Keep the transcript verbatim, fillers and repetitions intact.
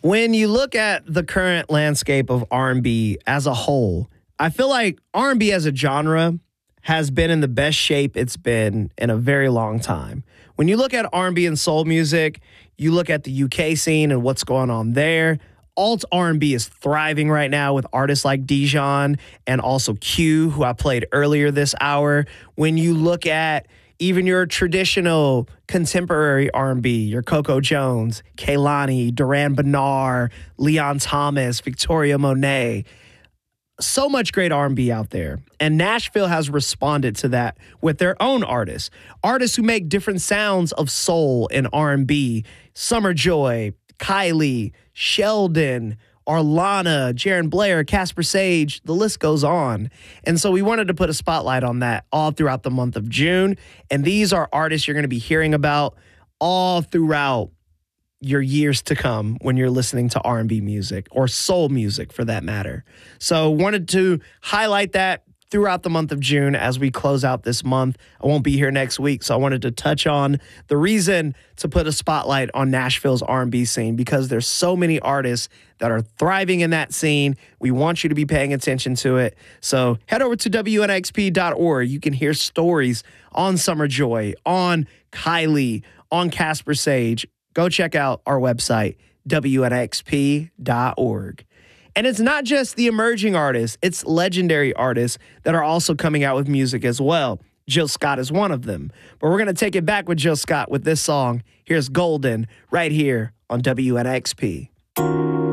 When you look at the current landscape of R and B as a whole, I feel like R and B as a genre has been in the best shape it's been in a very long time. When you look at R and B and soul music, you look at the U K scene and what's going on there. Alt R and B is thriving right now with artists like Dijon and also Q, who I played earlier this hour. When you look at even your traditional contemporary R and B, your Coco Jones, Kehlani, Duran Bernard, Leon Thomas, Victoria Monet, so much great R and B out there. And Nashville has responded to that with their own artists. Artists who make different sounds of soul and R and B. Summer Joy, Kylie, Sheldon, Arlana, Jaron Blair, Casper Sage, the list goes on. And so we wanted to put a spotlight on that all throughout the month of June. And these are artists you're going to be hearing about all throughout your years to come when you're listening to R and B music or soul music for that matter. So wanted to highlight that throughout the month of June as we close out this month. I won't be here next week, so I wanted to touch on the reason to put a spotlight on Nashville's R and B scene because there's so many artists that are thriving in that scene. We want you to be paying attention to it. So head over to W N X P dot org. You can hear stories on Summer Joy, on Kylie, on Casper Sage. Go check out our website, W N X P dot org. And it's not just the emerging artists, it's legendary artists that are also coming out with music as well. Jill Scott is one of them. But we're going to take it back with Jill Scott with this song. Here's Golden right here on W N X P.